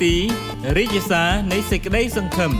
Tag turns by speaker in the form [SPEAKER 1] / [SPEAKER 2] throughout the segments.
[SPEAKER 1] 2រាជសារនៃសេចក្តីសង្ឃឹម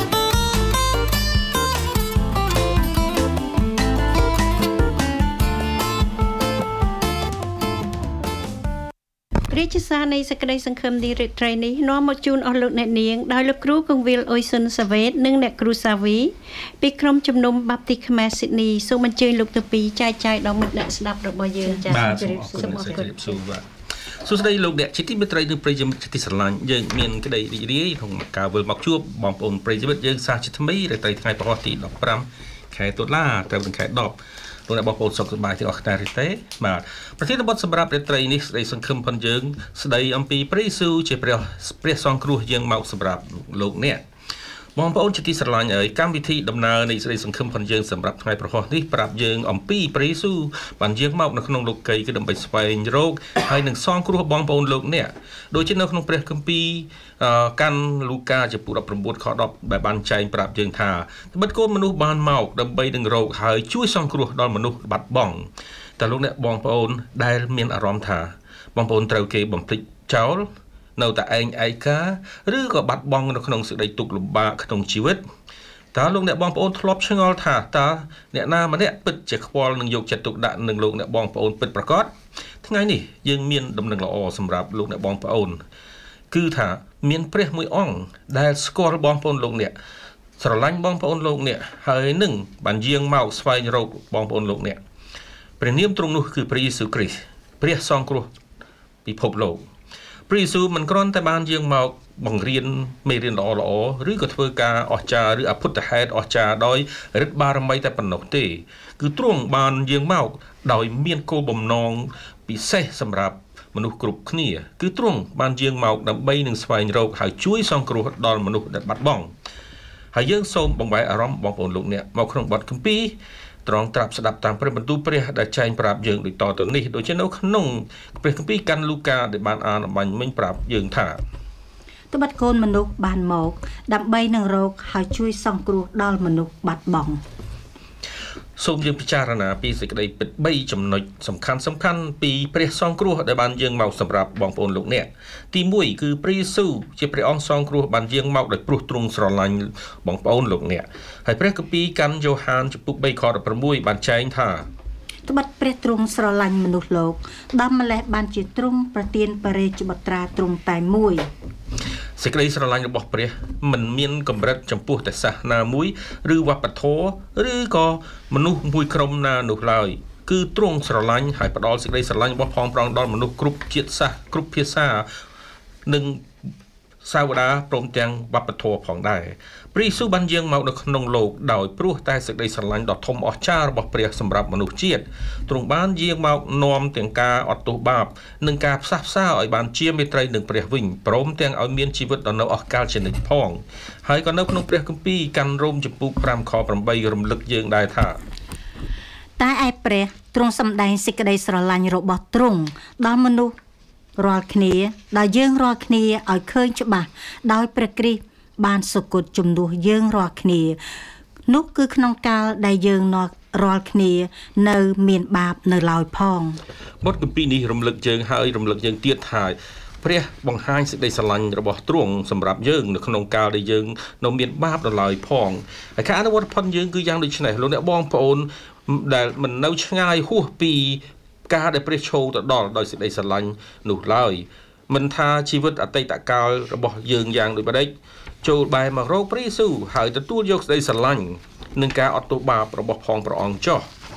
[SPEAKER 2] រាជសារនៃសេចក្តីសង្ឃឹមនេះរាត្រីនេះនាំមកជូនអស់លោកអ្នកនាងដោយលោកគ្រូកងវិលអ៊ុយសុនសាវ៉េតនិងអ្នកគ្រូសាវីពីក្រុមជំនុំបាប់ទីខ្មែរស៊ីដនីសូមអញ្ជើញលោកទៅពីចែកចាយដល់មិត្តអ្នកស្ដាប់របស់យើងចា៎ជម្រាបសួរបាទ
[SPEAKER 3] សួស្តីលោកអ្នកជាទីមេត្រីនិងប្រិយមិត្តជាទីស្រឡាញ់យើងមានក្តីរីករាយក្នុងការវិលមកជួបបងប្អូនប្រិយមិត្តយើងសាជាថ្មីរាត្រីថ្ងៃប្រហោះទី15ខែតុលាទៅនឹងខែ10លោកអ្នកបងប្អូនសុខសប្បាយទាំងអស់គ្នាទេបាទប្រធានបទសម្រាប់រាត្រីនេះស្ដីសង្ឃឹមផងយើងស្ដីអំពីព្រះយេស៊ូវជាព្រះសង្គ្រោះយើងមកសម្រាប់លោកអ្នកបងប្អូនជាទីស្រឡាញ់អើយកម្មវិធីដំណើរនៃស្ដីសង្ឃឹមផងយើងសម្រាប់ថ្ងៃប្រហោះនេះប្រាប់យើងអំពីព្រះយេស៊ូវបានយាងមកនៅក្នុងលោកីគឺដើម្បីស្វែងរកហើយនឹងសង្គ្រោះបងប្អូនលោកអ្នកដូចជានៅក្នុងព្រះគម្ពីរកាន់លូកាចំពោះ19ខ10ដែលបានចែងប្រាប់យើងថាត្បិតកូនមនុស្សបានមកដើម្បីនឹងរកហើយជួយសង្គ្រោះដល់មនុស្សបាត់បង់តើលោកអ្នកបងប្អូនដែលមានអារម្មណ៍ថាបងប្អូនត្រូវគេបំភ្លេចចោលនៅតែឯងឯកាឬក៏បាត់បង់នៅក្នុងសេចក្តីទុក្ខលំបាកក្នុងជីវិតតើលោកអ្នកបងប្អូនធ្លាប់ឆ្ងល់ថាតើអ្នកណាម្នាក់ពិតជាខ្វល់នឹងយកចិត្តទុកដាក់នឹងលោកអ្នកបងប្អូនពិតប្រាកដថ្ងៃនេះយើងមានដំណឹងល្អសម្រាប់លោកអ្នកបងប្អូនគឺថាមានព្រះមួយអង្គដែលស្គាល់បងប្អូនលោកអ្នកស្រឡាញ់បងប្អូនលោកអ្នកហើយនឹងបានយាងមកស្វែងរកបងប្អូនលោកអ្នកព្រះនាមទ្រង់នោះគឺព្រះយេស៊ូវគ្រីស្ទព្រះសង្គ្រោះពិភពលោកព្រះយេស៊ូវមិនគ្រាន់តែបានយាងមកបង្រៀនមេរៀនល្អឬក៏ធ្វើការអស្ចារ្យឬអភុតហេតុអស្ចារ្យដោយឫទ្ធិបារមីតែប៉ុណ្ណោះទេគឺទ្រង់បានយាងមកដោយមានគោលបំណងពិសេសសម្រាប់មនុស្សគ្រប់គ្នាគឺទ្រង់បានយាងមកដើម្បីនឹងស្វែងរកហើយជួយសង្គ្រោះដល់មនុស្សដែលបាត់បង់ហើយយើងសូមបង្វែរអារម្មណ៍បងប្អូនលោកអ្នកមកក្នុងបទគម្ពីរត្រង់ត្រាប់ស្ដាប់តាមព្រះបន្ទូលព្រះដែលចែងប្រាប់យើងដូចតទៅនេះដូចជានៅក្នុងព្រះគម្ពីរកាន់លូកាដែលបានអានអំបញ្ញមិញប្រាប់យើងថា
[SPEAKER 2] ត្បិតកូនមនុស្សបានមកដើម្បីនឹងរកហើយជួយសង្គ្រោះដល់មនុស្សបាត់បង់
[SPEAKER 3] សូមយើងពិចារណាពីសេចក្តីពិត3ចំណុចសំខាន់ពីព្រះសង្គ្រោះដែលបានយាងមកសម្រាប់បងប្អូនលោកអ្នកទី1គឺព្រះយេស៊ូវជាព្រះអង្គសង្គ្រោះបានយាងមកដោយព្រោះទ្រង់ស្រឡាញ់បងប្អូនលោកអ្នកហើយព្រះគម្ពីរកាន់យ៉ូហានចំពុក3ខ16បានចែងថា
[SPEAKER 2] ត្បិតព្រះទ្រង់ស្រឡាញ់មនុស្សលោកដល់ម្លេះបានជាទ្រង់ប្រទានបរិយាបុត្រាទ្រង់តែមួយ
[SPEAKER 3] សេចក្តីស្រឡាញ់របស់ព្រះមិនមានកម្រិតចំពោះតែសាសនាមួយឬវប្បធម៌ឬក៏មនុស្សមួយក្រុមណានោះឡើយគឺទ្រង់ស្រឡាញ់ហើយផ្ដល់សេចក្តីស្រឡាញ់របស់ផងប្រងដល់មនុស្សគ្រប់ជាតិសាសន៍គ្រប់ភាសានិងសាវតាព្រមទាំងវប្បធម៌ផងដែរព្រះយេស៊ូវបានយាងមកនៅក្នុងលោកដោយព្រោះតែសេចក្តីស្រឡាញ់ដ៏ធំអស្ចារ្យរបស់ព្រះសម្រាប់មនុស្សជាតិទ្រង់បានយាងមកនាំទាំងការអត់ទោសបាបនិងការផ្សះផ្សាឲ្យបានជាមេត្រីនឹងព្រះវិញព្រមទាំងឲ្យមានជីវិតដ៏នៅអស់កលជានិច្ចផងហើយក៏នៅក្នុងព្រះគម្ពីរកាន់រ៉ូមចំពុក5ខ8រំលឹកយើងដែរថា
[SPEAKER 2] តែឯព្រះទ្រង់សម្ដែងសេចក្តីស្រឡាញ់របស់ទ្រង់ដល់មនុស្សរាល់គ្នាដែលយើងរាល់គ្នាឲ្យឃើញច្បាស់ដោយព្រះគ្រីស្ទបានសុគតជំនួសយើងរាល់គ្នានោះគឺក្នុងកាលដែលយើងរាល់គ្នានៅមានបាបនៅឡើយផង
[SPEAKER 3] បទគម្ពីរនេះរំលឹកយើងហើយរំលឹកយើងទៀតថាព្រះបង្ហាញសេចក្តីស្រឡាញ់របស់ទ្រង់សម្រាប់យើងនៅក្នុងកាលដែលយើងនៅមានបាបនៅឡើយផងហើយការអនុវត្តផុតយើងគឺយ៉ាងដូចនេះលោកអ្នកបងប្អូនដែលមិននៅឆ្ងាយហួសពីការដែលព្រះឈោទៅដល់ដោយសេចក្តីស្រឡាញ់នោះឡើយមិនថាជីវិតអតីតកាលរបស់យើងយ៉ាងដូចម្ដេចចូលបែរមករកព្រះយេស៊ូវហើយទទួលយកសេចក្តីស្រឡាញ់និងការអត់ទោសបាបរបស់ផងព្រះអង្គចុះ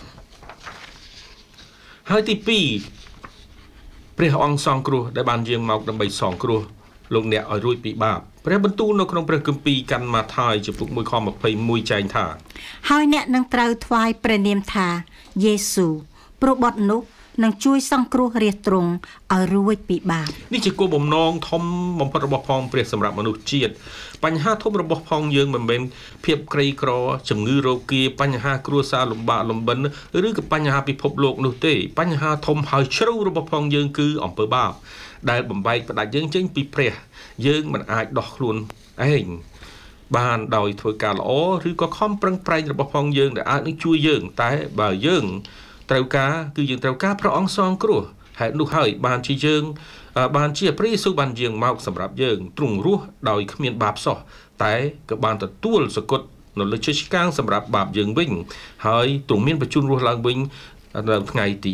[SPEAKER 3] ហើយទី2ព្រះអង្គសង្គ្រោះដែលបានយាងមកដើម្បីសង្គ្រោះលោកអ្នកឲ្យរួចពីបាបព្រះបន្ទូលនៅក្នុងព្រះគម្ពីរកាន់ម៉ាថាយចំពុក1ខ21ចែងថា
[SPEAKER 2] ហើយអ្នកនឹងត្រូវថ្វាយព្រះនាមថាយេស៊ូវព្រោះបុត្រនោះនឹងជួយសង្គ្រោះរាជទ្រង់ឲ្យរួចពីបាប
[SPEAKER 3] នេះជាគោលបំណងធំបំផុតរបស់ផងព្រះសម្រាប់មនុស្សជាតិបញ្ហាធំរបស់ផងយើងមិនមែនភាពក្រីក្រជំងឺរោគាបញ្ហាគ្រួសារលំបាកលំបិនឬក៏បញ្ហាពិភពលោកនោះទេបញ្ហាធំហើយជ្រៅរបស់ផងយើងគឺអំពើបាបដែលបំបែកផ្ដាច់យើងចេញពីព្រះយើងមិនអាចដោះខ្លួនឯងបានដោយធ្វើការល្អឬក៏ខំប្រឹងប្រែងរបស់ផងយើងដែលអាចនឹងជួយយើងតែបើយើងត្រូវការគឺយើងត្រូវការព្រះអង្គសង្គ្រោះហើយនោះហើយបានជាយើងបានជាព្រះយេស៊ូវបានយាងមកសម្រាប់យើងទ្រង់រស់ដោយគ្មានបាបសោះតែក៏បានទទួលសគត់នៅលើឈើឆ្កាងសម្រាប់បាបយើងវិញហើយទ្រង់មានបញ្ជូនរស់ឡើងវិញនៅថ្ងៃទី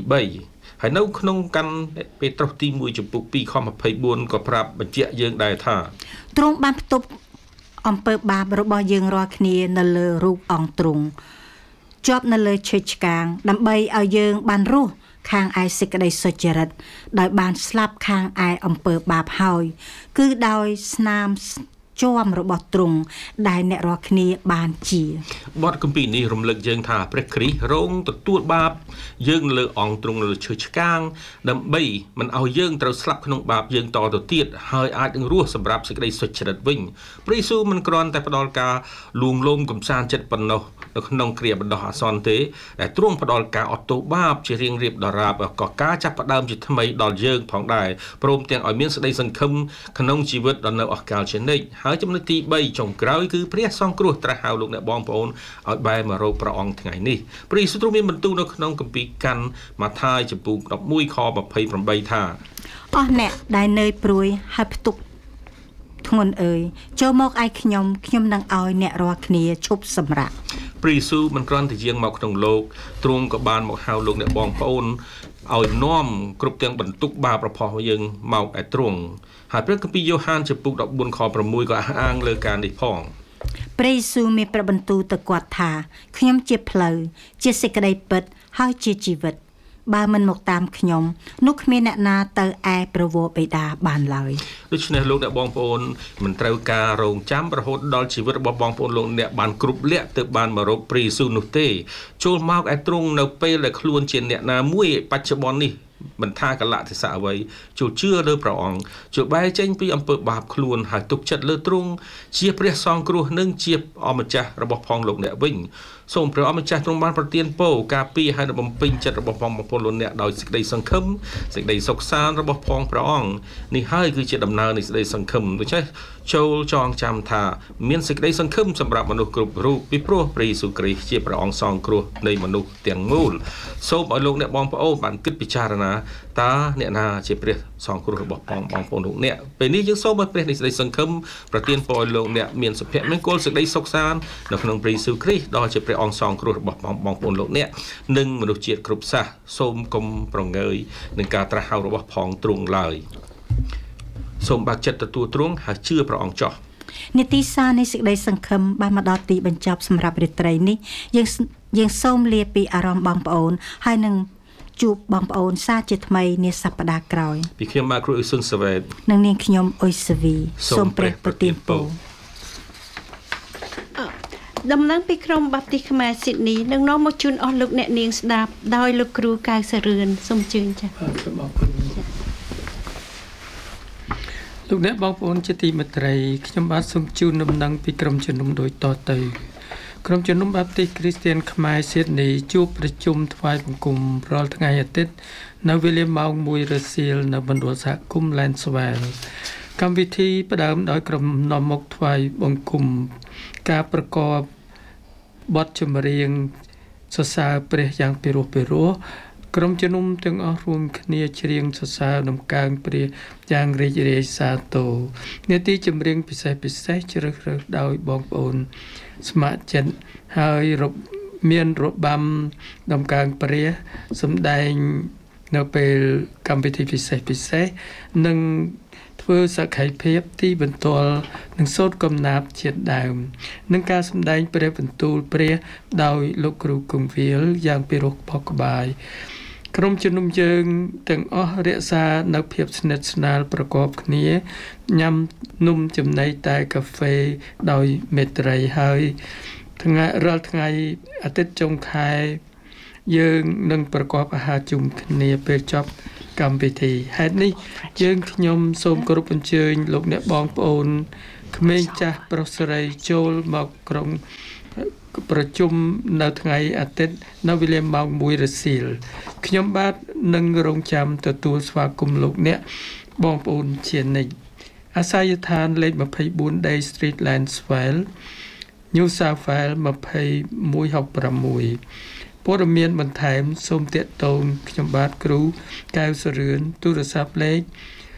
[SPEAKER 3] 3ហើយនៅក្នុងកាន់ពេត្រុសទី1ចំពុក2ខ24ក៏ប្រាប់បញ្ជាក់យើងដែរថា
[SPEAKER 2] ទ្រង់បានផ្ទប់អំពើបាបរបស់យើងរាល់គ្នានៅលើរូបអង្គទ្រង់ជាប់នៅលើឈើឆ្កាងដើម្បីឲ្យយើងបានរស់ខាងឯសេចក្តីសុចរិតដោយបានស្លាប់ខាងឯអំពើបាបហើយគឺដោយស្នាមជាប់របស់ទ្រង់ដែលអ្នករាល់គ្នាបានជា
[SPEAKER 3] បទគម្ពីរនេះរំលឹកយើងថាព្រះគ្រីស្ទរងទទួលបាបយើងលើអង្គទ្រង់លើឈើឆ្កាងដើម្បីមិនឲ្យយើងត្រូវស្លាប់ក្នុងបាបយើងតទៅទៀតហើយអាចនឹងរស់សម្រាប់សេចក្តីសុចរិតវិញព្រះយេស៊ូវមិនគ្រាន់តែផ្ដល់ការលួងលោមកំសាន្តចិត្តប៉ុណ្ណោះនៅក្នុងគ្រាបណ្ដោះអាសន្នទេតែទ្រង់ផ្ដល់ការអត់ទោសបាបជារៀងរៀបដរាបក៏ការចាប់ផ្ដើមជាថ្មីដល់យើងផងដែរព្រមទាំងឲ្យមានសេចក្តីសង្ឃឹមក្នុងជីវិតដ៏នៅអស់កលជានិច្ចហើយចំណុចទី3ចុងក្រោយគឺព្រះសង្គ្រោះត្រាស់ហៅលោកអ្នកបងប្អូនឲ្យបែរមករកព្រះអង្គថ្ងៃនេះព្រះយេស៊ូវទ្រង់មានបន្ទូលនៅក្នុងគម្ពីរកាន់ម៉ាថាយចំពុក11ខ28ថា
[SPEAKER 2] អស់អ្នកដែលនៅព្រួយហើយផ្ទុកធ្ងន់អើយចូលមកឯខ្ញុំនឹងឲ្យអ្នករាល់គ្នាឈប់សម្រាក
[SPEAKER 3] ព្រះយេស៊ូវមិនគ្រាន់តែយាងមកក្នុងលោកទ្រង់ក៏បានមកហៅលោកអ្នកបងប្អូនឲ្យនាំគ្រប់ទាំងបន្ទុកបាបរបស់យើងមកឯទ្រង់ហើយព្រះគម្ពីរយ៉ូហានចំពុក14ខ6ក៏អះអាងលើការនេះផង
[SPEAKER 2] ព្រះយេស៊ូវមានប្របន្ទូលទៅគាត់ថាខ្ញុំជាផ្លូវជាសេចក្តីពិតហើយជាជីវិតបើមិនមកតាមខ្ញុំនោះគ្មានអ្នកណាទៅឯព្រះវរបិតាបានឡើយ
[SPEAKER 3] ដូច្នេះលោកអ្នកបងប្អូនមិនត្រូវការរងចាំរហូតដល់ជីវិតរបស់បងប្អូនលោកអ្នកបានគ្រប់លក្ខទៅបានមករកព្រះយេស៊ូវនោះទេចូលមកឯទ្រង់នៅពេលដែលខ្លួនជាអ្នកណាមួយបច្ចុប្បន្ននេះមិនថាកលៈទេសៈអ្វីចូលជឿលើព្រះអង្គចូលបែរចេញពីអំពើបាបខ្លួនហើយទុកចិត្តលើទ្រង់ជាព្រះសង្គ្រោះនិងជាអម្ចាស់របស់ផងលោកអ្នកវិញសូមព្រះអម្ចាស់ទ្រង់បានប្រទានពរការពារហើយបំពេញចិត្តរបស់បងប្អូនលោកអ្នកដោយសេចក្តីសង្ឃឹមសេចក្តីសុខសាន្តរបស់ផងព្រះអង្គនេះហើយគឺជាដំណើរនៃសេចក្តីសង្ឃឹមដូច្នេះចូលចងចាំថាមានសេចក្តីសង្ឃឹមសម្រាប់មនុស្សគ្រប់រូបពីព្រោះព្រះយេស៊ូវគ្រីស្ទជាព្រះអង្គសង្គ្រោះនៃមនុស្សទាំងមូលសូមឲ្យលោកអ្នកបងប្អូនបានគិតពិចារណាតើអ្នកណាជាព្រះសង្គ្រោះរបស់បងប្អូនលោកអ្នកពេលនេះយើងសូមឲ្យព្រះនៃសេចក្តីសង្ឃឹមប្រទានពរឲ្យលោកអ្នកមានសុភមង្គលសេចក្តីសុខសាន្តនៅក្នុងព្រះយេស៊ូវគ្រីស្ទដ៏ជាព្រះអង្គសង្គ្រោះរបស់បងប្អូនលោកអ្នកនិងមនុស្សជាតិគ្រប់សាសសូមកុំប្រងើយនឹងការត្រាស់ហៅរបស់ផងទ្រង់ឡើយសូមបើកចិត្តទទួលទ្រង់ហើយជឿព្រះអង្គចោះ
[SPEAKER 2] នីតិសាស្ត្រនៃសេចក្តីសង្ឃឹមបានមកដល់ទីបញ្ចប់សម្រាប់រាត្រីនេះយើងសូមលាពីអារម្មណ៍បងប្អូនហើយនឹងជួបបងប្អូនសាជាថ្មីនាសប្តាហ៍ក្រោយ
[SPEAKER 3] ពីខ្ញុំមកគ្រូអ៊ុយស៊ុនសាវ៉េត
[SPEAKER 2] និងនាងខ្ញុំអ៊ុយសាវីសូមព្រះប្រទានពរ
[SPEAKER 4] ដំណឹងពីក្រុមបាប់ទីខ្មែរស៊ីដនីនឹងនាំមកជូនអស់លោកអ្នកនាងស្ដាប់ដោយលោកគ្រូកៅសរឿនសូមជឿចា៎
[SPEAKER 5] លោកអ្នកបងប្អូនជាទីមេត្រីខ្ញុំបាទសូមជូនដំណឹងពីក្រុមជំនុំដូចតទៅក្រុមជំនុំបាប់ទីគ្រីស្ទានខ្មែរស៊ីដនីជួបប្រជុំថ្វាយបង្គំរាល់ថ្ងៃអាទិត្យនៅវេលាម៉ោង 1 រសៀលនៅមណ្ឌលសហគមន៍ Lanswell កម្មវិធីផ្ដើមដោយក្រុមនាំមុខថ្វាយបង្គំការប្រកបបទចម្រៀងសរសើរព្រះយ៉ាងពិរោះពិរោះក្រុមជំនុំទាំងអស់រួមគ្នាច្រៀងសរសើរដំកើងព្រះយ៉ាងរីករាយសាទរនាទីចម្រៀងពិសេសជ្រើសរើសដោយបងប្អូនស្ម័គ្រចិត្តហើយមានរបាំដំកើងព្រះសម្ដែងនៅពេលកម្មវិធីពិសេសនិងធ្វើសក្ខីភាពទីបន្ទាល់នឹងសូត្រកំណាព្យជាតិដើមនិងការសម្ដែងព្រះបន្ទូលព្រះដោយលោកគ្រូគង្វាលយ៉ាងពិរោះផុសក្បាយក្រុមជំនុំយើងទាំងអស់រក្សានៅភាពស្និទ្ធស្នាលប្រកបគ្នាញ៉ាំនំចំណីតែកាហ្វេដោយមេត្រីហើយរាល់ថ្ងៃអាទិត្យចុងខែយើងនឹងប្រកបអាហារជុំគ្នាពេលចប់កម្មវិធីហេតុនេះខ្ញុំសូមគោរពអញ្ជើញលោកអ្នកបងប្អូនក្មេងចាស់ប្រុសស្រីចូលមកក្រុមប្រជុំនៅថ្ងៃអាទិត្យនៅវេលាម៉ោង 1 រសៀលខ្ញុំបាទនឹងរងចាំទទួលស្វាគមន៍លោកអ្នកបងប្អូនជានិច្ចអាសយដ្ឋានលេខ24 Day Street Lanswell New South Wales 2166 ព័ត៌មានបន្ថែមសូមទាក់ទងខ្ញុំបាទគ្រូកែវសរឿនទូរស័ព្ទលេខ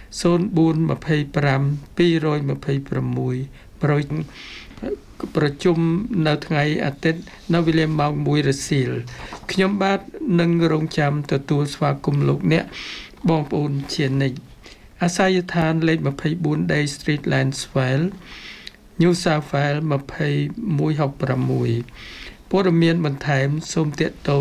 [SPEAKER 5] 0425 226 ប្រជុំនៅថ្ងៃអាទិត្យនៅវេលាម៉ោង 1 រសៀលខ្ញុំបាទនឹងរងចាំទទួលស្វាគមន៍លោកអ្នកបងប្អូនជានិច្ចអាសយដ្ឋានលេខ24 Day Street Lansdale New South Wales 2166ព័ត៌មានបន្ថែមសូមទាក់ទង